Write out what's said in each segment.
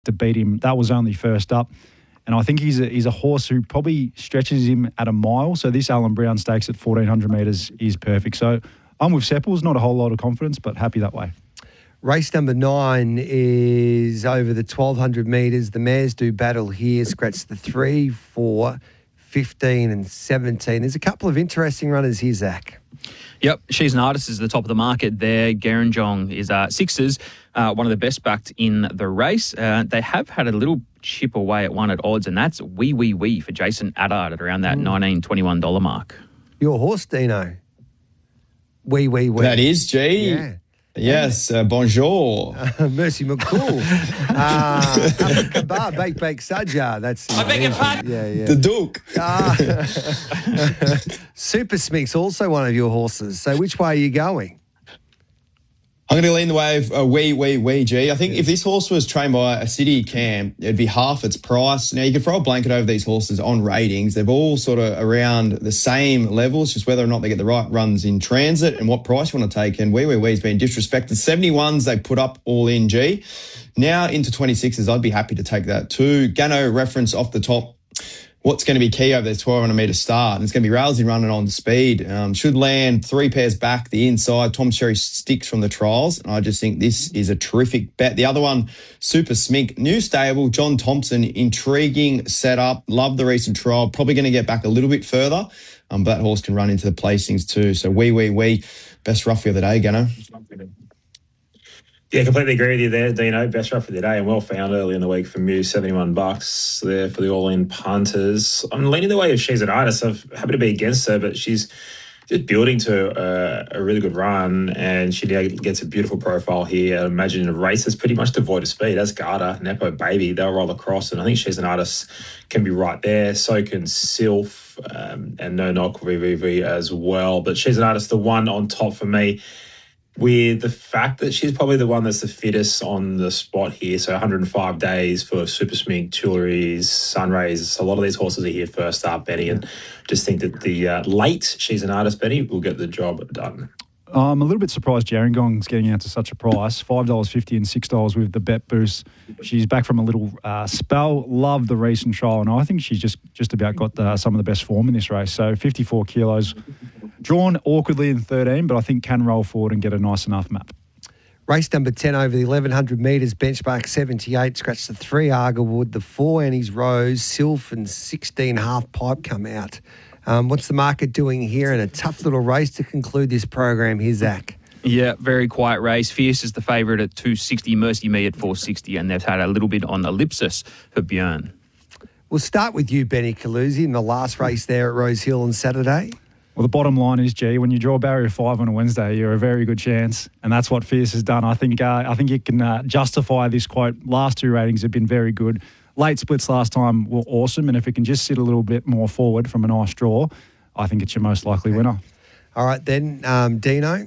to beat him. That was only first up. And I think he's a horse who probably stretches him at a mile. So this Alan Brown Stakes at 1,400 metres is perfect. So I'm with Sepples, not a whole lot of confidence, but happy that way. Race number 9 is over the 1,200 metres. The mares do battle here. Scratch the 3, 4, 15 and 17. There's a couple of interesting runners here, Zach. Yep, She's an Artist is the top of the market there. Gerringong is sixes, one of the best backed in the race. They have had a little chip away at one at odds, and that's Wee for Jason Addard at around that $19, $21 mark. Your horse, Dino. Wee. That is, G. Yeah. Yes, bonjour. Mercy McCool. Kebab, Bake Sajja. That's I beg your pardon? Yeah. The Duke. Super Smink's also one of your horses. So which way are you going? I'm going to lean the way of Wee, G. I think if this horse was trained by a city camp, it'd be half its price. Now, you can throw a blanket over these horses on ratings. They're all sort of around the same levels, just whether or not they get the right runs in transit and what price you want to take. And Wee's been disrespected. 71s they put up all in, G. Now into 26s, I'd be happy to take that too. Gano reference off the top. What's going to be key over this 1,200 metre start? And it's going to be Railsy running on speed. Should land 3 pairs back the inside. Tom Sherry sticks from the trials. And I just think this is a terrific bet. The other one, Super Smink. New stable, John Thompson. Intriguing setup. Love the recent trial. Probably going to get back a little bit further. But that horse can run into the placings too. So Wee. Best roughie of the day, Gano. Yeah, completely agree with you there, Dino. Best rough of the day and well found early in the week from you. $71 there for the all-in punters. I'm leaning the way of She's an Artist. I'm happy to be against her, but she's just building to a really good run, and she gets a beautiful profile here. I imagine in a race that's pretty much devoid of speed. As Garter, Nepo Baby, they'll roll across, and I think She's an Artist can be right there. So can Sylph and No Knock VVV as well. But She's an Artist, the one on top for me, with the fact that she's probably the one that's the fittest on the spot here. So 105 days for Super Smink, Tuileries, Sunrays. A lot of these horses are here first up, Benny, and just think that the late She's an Artist, Benny, will get the job done. I'm a little bit surprised Gerringong's getting out to such a price, $5.50 and $6 with the bet boost. She's back from a little spell. Love the recent trial, and I think she's just about got some of the best form in this race. So 54 kilos. Drawn awkwardly in 13, but I think can roll forward and get a nice enough map. Race number 10 over the 1,100 metres, benchmark 78, scratch the 3 Argerwood, the 4 Annie's Rose, Sylph and 16 Half Pipe come out. What's the market doing here? And a tough little race to conclude this program here, Zach. Yeah, very quiet race. Fierce is the favourite at 260, Mercy Me at 460, and they've had a little bit on ellipsis for Björn. We'll start with you, Benny Calusi, in the last race there at Rose Hill on Saturday. Well, the bottom line is, G, when you draw barrier 5 on a Wednesday, you're a very good chance, and that's what Fierce has done. I think it can justify this quote. Last 2 ratings have been very good. Late splits last time were awesome, and if it can just sit a little bit more forward from a nice draw, I think it's your most likely winner. All right, then, Dino.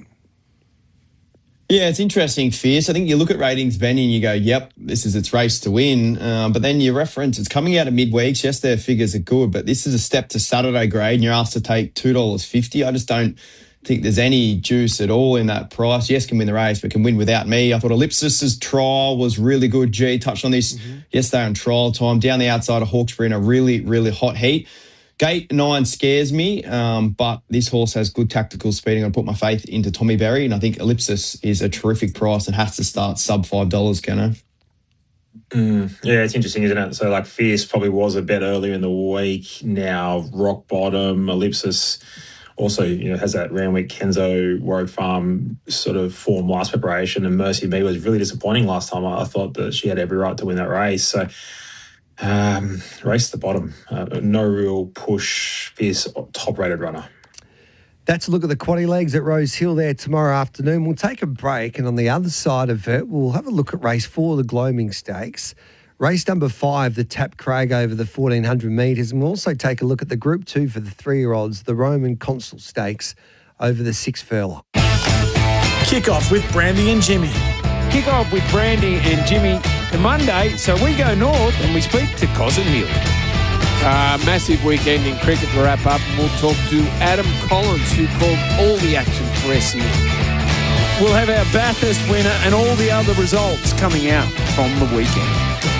Yeah, it's interesting, Fierce. I think you look at ratings, Benny, and you go, yep, this is its race to win. But then you reference, it's coming out of midweeks. Yes, their figures are good, but this is a step to Saturday grade, and you're asked to take $2.50. I just don't think there's any juice at all in that price. Yes, can win the race, but can win without me. I thought Ellipsis's trial was really good. G touched on this yesterday on trial time. Down the outside of Hawkesbury in a really, really hot heat. Gate 9 scares me, but this horse has good tactical speed. I'm going to put my faith into Tommy Berry, and I think Ellipsis is a terrific price and has to start sub $5, Gano. Yeah, it's interesting, isn't it? So, like, Fierce probably was a bet earlier in the week. Now, rock bottom. Ellipsis also, has that round week Kenzo Warwick Farm sort of form last preparation, and Mercy Me was really disappointing last time. I thought that she had every right to win that race. So, race to the bottom. No real push. Fierce top-rated runner. That's a look at the quaddy legs at Rose Hill there tomorrow afternoon. We'll take a break, and on the other side of it, we'll have a look at race 4, the Gloaming Stakes. Race number 5, the Tap Craig over the 1,400 metres. And we'll also take a look at the Group 2 for the 3-year-olds, the Roman Consul Stakes over the 6 furlong. Kick off with Brandy and Jimmy. Kick off with Brandy and Jimmy the Monday, so we go north and we speak to Cossin Hill. Massive weekend in cricket to wrap up, and we'll talk to Adam Collins, who called all the action for SEN. We'll have our Bathurst winner and all the other results coming out from the weekend.